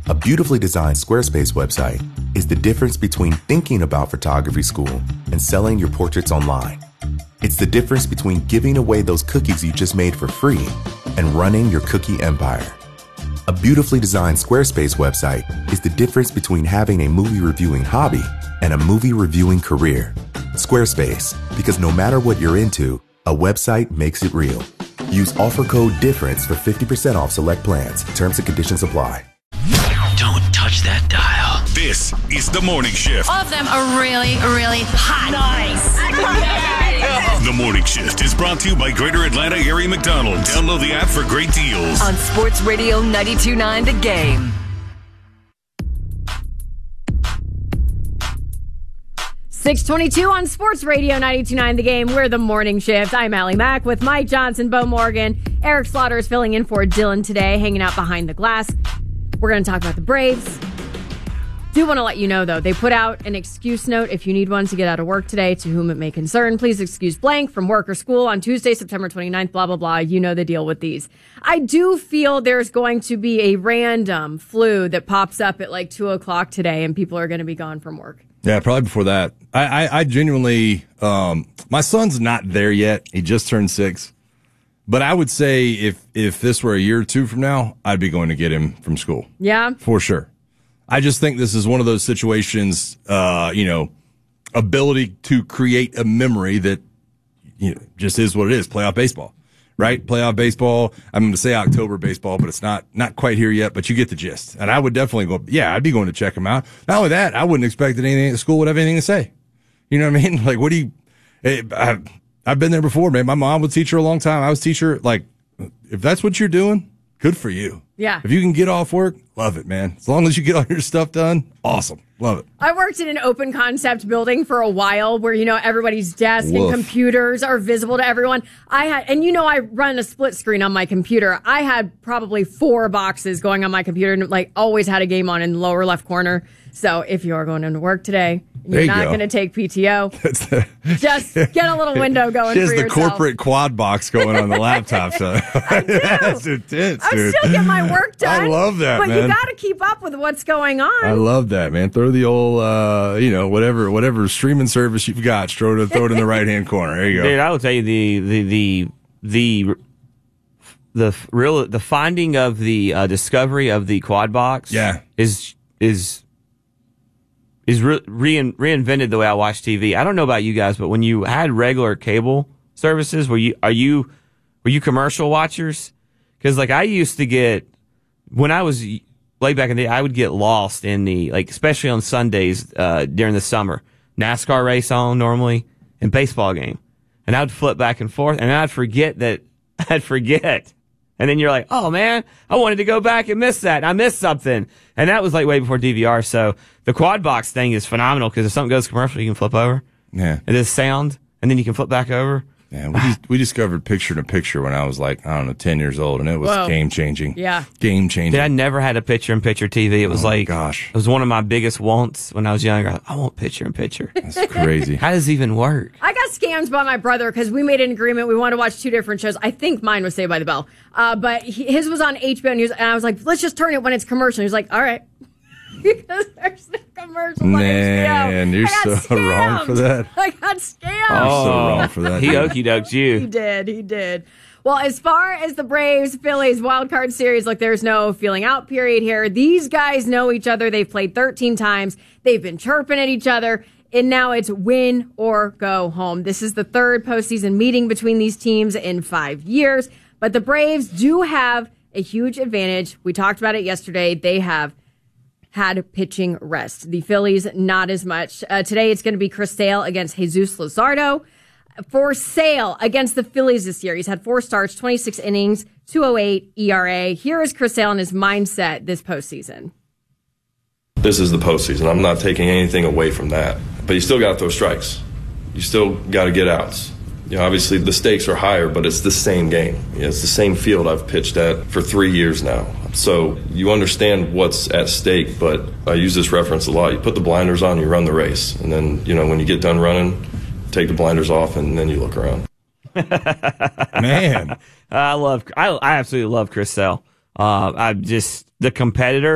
A beautifully designed Squarespace website is the difference between thinking about photography school and selling your portraits online. It's the difference between giving away those cookies you just made for free and running your cookie empire. A beautifully designed Squarespace website is the difference between having a movie reviewing hobby and a movie reviewing career. Squarespace, because no matter what you're into, a website makes it real. Use offer code DIFFERENCE for 50% off select plans. Terms and conditions apply. Don't touch that dial. This is The Morning Shift. All of them are really, really hot. Nice. The Morning Shift is brought to you by Greater Atlanta Area McDonald's. Download the app for great deals. On Sports Radio 92.9 The Game. 6:22 on Sports Radio 92.9 The Game. We're The Morning Shift. I'm Allie Mack with Mike Johnson, Bo Morgan. Eric Slaughter is filling in for Dylan today, hanging out behind the glass. We're going to talk about the Braves. Do want to let you know, though, they put out an excuse note if you need one to get out of work today, to whom it may concern. Please excuse blank from work or school on Tuesday, September 29th, blah, blah, blah. You know the deal with these. I do feel there's going to be a random flu that pops up at like 2 o'clock today, and people are going to be gone from work. Yeah, probably before that. I genuinely, my son's not there yet. He just turned 6. But I would say if this were a year or two from now, I'd be going to get him from school. Yeah? For sure. I just think this is one of those situations, ability to create a memory that, just is what it is. Playoff baseball, right? Playoff baseball. I'm going to say October baseball, but it's not quite here yet, but you get the gist. And I would definitely go, I'd be going to check him out. Not only that, I wouldn't expect that anything at the school would have anything to say. You know what I mean? Like, what do you, I've been there before, man. My mom was a teacher a long time. I was a teacher. Like, if that's what you're doing, good for you. Yeah. If you can get off work, love it, man. As long as you get all your stuff done, awesome. Love it. I worked in an open concept building for a while where, everybody's desk and computers are visible to everyone. I run a split screen on my computer. I had probably 4 boxes going on my computer and always had a game on in the lower left corner. So if you are going into work today, you're not going to take PTO. Just get a little window going for yourself. She has the corporate quad box going on the laptop. So. I do. That's intense, dude. I'm still getting my work done. I love that, but man. you got to keep up with what's going on. I love that, man. Throw the old, whatever streaming service you've got, throw it in the right-hand corner. There you go. Dude, I will tell you the finding of the discovery of the quad box is reinvented the way I watch TV. I don't know about you guys, but when you had regular cable services, were you commercial watchers? Because I used to get, when I was way back in the day, I would get lost in the, especially on Sundays during the summer, NASCAR race on normally and baseball game, and I would flip back and forth, and I'd forget. And then you're like, oh, man, I wanted to go back and miss that. I missed something. And that was way before DVR. So the quad box thing is phenomenal because if something goes commercial, you can flip over. Yeah. It is sound, and then you can flip back over. Yeah, we discovered picture-in-picture when I was 10 years old, and it was game-changing. Yeah. Game-changing. Dude, I never had a picture-in-picture TV. It was gosh. It was one of my biggest wants when I was younger. I want picture-in-picture. That's crazy. How does it even work? I got scammed by my brother because we made an agreement. We wanted to watch 2 different shows. I think mine was Saved by the Bell. But his was on HBO News, and I was like, let's just turn it when it's commercial. He's like, all right. Because there's no commercial on HBO. Man, you're so wrong for that. I got scammed. I'm so wrong for that. He okey doked you. He did. Well, as far as the Braves, Phillies wild card series, there's no feeling out period here. These guys know each other. They've played 13 times. They've been chirping at each other. And now it's win or go home. This is the 3rd postseason meeting between these teams in 5 years. But the Braves do have a huge advantage. We talked about it yesterday. They have had pitching rest. The Phillies, not as much. Today, it's going to be Chris Sale against Jesus Luzardo. For Sale against the Phillies this year, he's had 4 starts, 26 innings, 2.08 ERA. Here is Chris Sale and his mindset this postseason. This is the postseason. I'm not taking anything away from that. But you still got to throw strikes. You still got to get outs. Obviously the stakes are higher, but it's the same game. It's the same field I've pitched at for 3 years now. So you understand what's at stake, but I use this reference a lot. You put the blinders on, you run the race. And then, when you get done running, take the blinders off, and then you look around. Man. I absolutely love Chris Sale. I'm just the competitor.